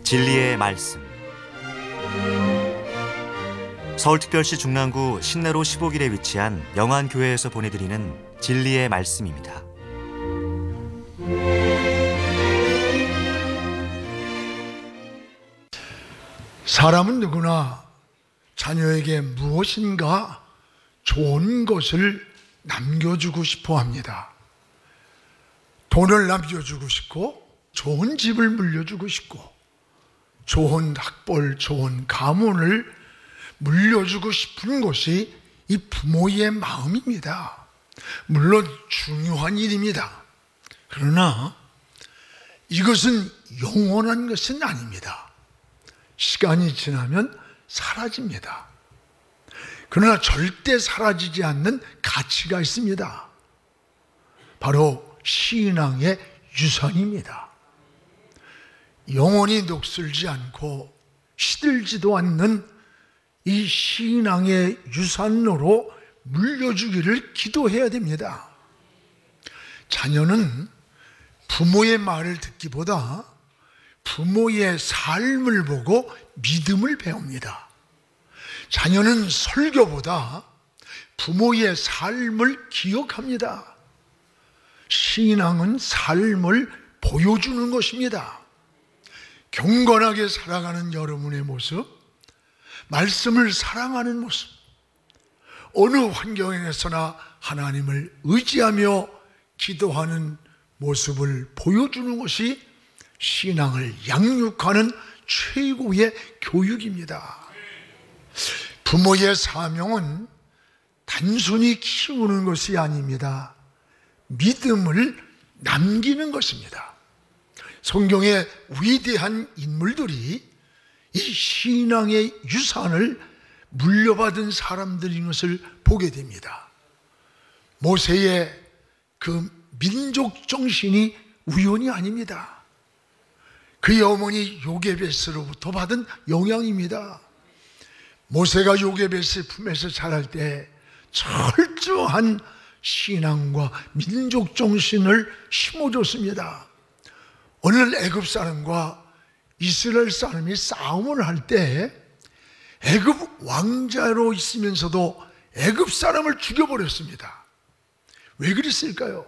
진리의 말씀. 서울특별시 중랑구 신내로 15길에 위치한 영안교회에서 보내드리는 진리의 말씀입니다. 사람은 누구나 자녀에게 무엇인가 좋은 것을 남겨주고 싶어 합니다. 돈을 남겨주고 싶고, 좋은 집을 물려주고 싶고, 좋은 학벌, 좋은 가문을 물려주고 싶은 것이 이 부모의 마음입니다. 물론 중요한 일입니다. 그러나 이것은 영원한 것은 아닙니다. 시간이 지나면 사라집니다. 그러나 절대 사라지지 않는 가치가 있습니다. 바로 신앙의 유산입니다. 영원히 녹슬지 않고 시들지도 않는 이 신앙의 유산으로 물려주기를 기도해야 됩니다. 자녀는 부모의 말을 듣기보다 부모의 삶을 보고 믿음을 배웁니다. 자녀는 설교보다 부모의 삶을 기억합니다. 신앙은 삶을 보여주는 것입니다. 경건하게 살아가는 여러분의 모습, 말씀을 사랑하는 모습, 어느 환경에서나 하나님을 의지하며 기도하는 모습을 보여주는 것이 신앙을 양육하는 최고의 교육입니다. 부모의 사명은 단순히 키우는 것이 아닙니다. 믿음을 남기는 것입니다. 성경의 위대한 인물들이 이 신앙의 유산을 물려받은 사람들인 것을 보게 됩니다. 모세의 그 민족 정신이 우연이 아닙니다. 그의 어머니 요게벳으로부터 받은 영향입니다. 모세가 요게벳의 품에서 자랄 때 철저한 신앙과 민족 정신을 심어줬습니다. 오늘 애굽 사람과 이스라엘 사람이 싸움을 할 때 애굽 왕자로 있으면서도 애굽 사람을 죽여버렸습니다. 왜 그랬을까요?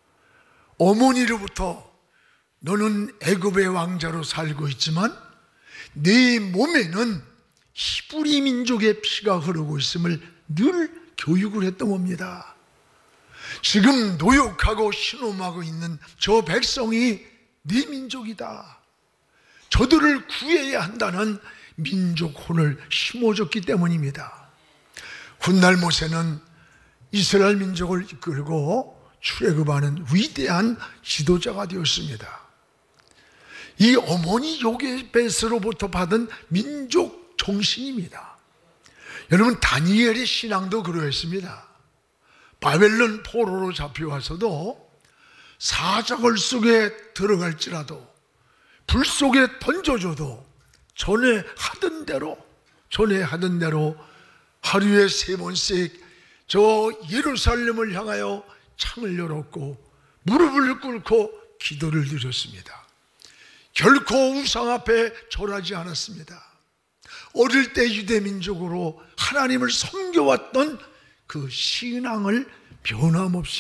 어머니로부터 너는 애굽의 왕자로 살고 있지만 네 몸에는 히브리 민족의 피가 흐르고 있음을 늘 교육을 했던 겁니다. 지금 노역하고 신음하고 있는 저 백성이 네 민족이다. 저들을 구해야 한다는 민족혼을 심어줬기 때문입니다. 훗날 모세는 이스라엘 민족을 이끌고 출애굽하는 위대한 지도자가 되었습니다. 이 어머니 요게벳으로부터 받은 민족 정신입니다. 여러분, 다니엘의 신앙도 그러했습니다. 바벨론 포로로 잡혀와서도 사자굴 속에 들어갈지라도 불 속에 던져줘도 전에 하던 대로 하루에 3번씩 저 예루살렘을 향하여 창을 열었고 무릎을 꿇고 기도를 드렸습니다. 결코 우상 앞에 절하지 않았습니다. 어릴 때 유대민족으로 하나님을 섬겨왔던 그 신앙을 변함없이